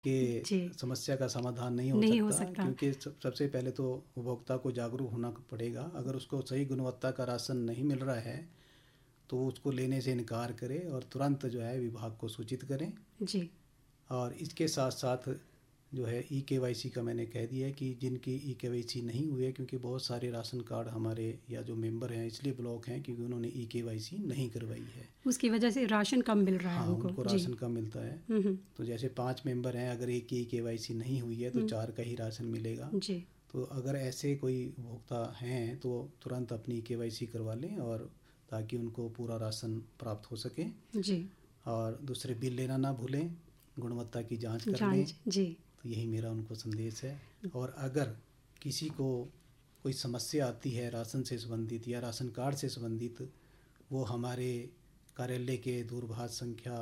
जी, के समस्या का समाधान नहीं नहीं हो हो सकता, सकता। क्योंकि सबसे पहले तो उपभोक्ता को जागरूक होना पड़ेगा। अगर उसको सही गुणवत्ता का राशन नहीं मिल रहा है तो उसको लेने से इनकार करें और तुरंत जो है विभाग को सूचित करें। जी, और इसके साथ साथ जो है ई-केवाईसी का मैंने कह दिया है कि जिनकी ई-केवाईसी नहीं हुई है, क्योंकि बहुत सारे राशन कार्ड हमारे या जो मेंबर हैं इसलिए ब्लॉक हैं क्योंकि उन्होंने ई-केवाईसी नहीं करवाई है। उसकी वजह से राशन कम मिल रहा है हाँ, उनको। उनको जी। राशन कम मिलता है। हम्म। तो जैसे 5 मेंबर हैं, अगर एक की ई-केवाईसी नहीं हुई है तो हम्म। 4 का ही राशन मिलेगा। जी, तो अगर ऐसे कोई उपभोक्ता हैं तो तुरंत अपनी ई-केवाईसी करवा लें, और ताकि उनको पूरा राशन प्राप्त हो सके। जी, और दूसरे बिल लेना ना भूलें, गुणवत्ता की जांच कर लें। जांच। जी, तो यही मेरा उनको संदेश है। और अगर किसी को कोई समस्या आती है राशन से संबंधित या राशन कार्ड से संबंधित, वो हमारे कार्यालय के दूरभाष संख्या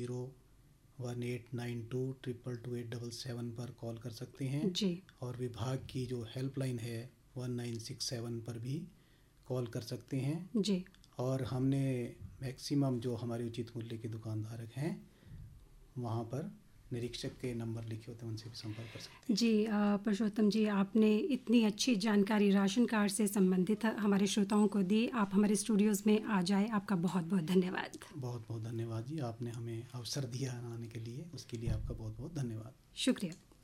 01892228777 पर कॉल कर सकते हैं। जी, और विभाग की जो हेल्पलाइन है 1967 पर भी कॉल कर सकते हैं। जी, और हमने मैक्सिमम जो हमारे उचित मूल्य के दुकानधारक हैं वहाँ पर निरीक्षक के नंबर लिखे होते हैं, उनसे भी संपर्क कर सकते हैं। जी। पुरुषोत्तम जी, आपने इतनी अच्छी जानकारी राशन कार्ड से संबंधित हमारे श्रोताओं को दी। आप हमारे स्टूडियोज़ में आ जाए, आपका बहुत बहुत धन्यवाद। बहुत बहुत धन्यवाद जी, आपने हमें अवसर दिया आने के लिए, उसके लिए आपका बहुत बहुत धन्यवाद। शुक्रिया।